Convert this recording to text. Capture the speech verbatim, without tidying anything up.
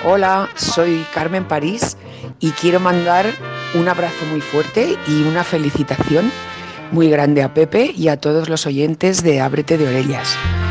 Hola, soy Carmen París y quiero mandar un abrazo muy fuerte y una felicitación muy grande a Pepe y a todos los oyentes de Ábrete de Orellas.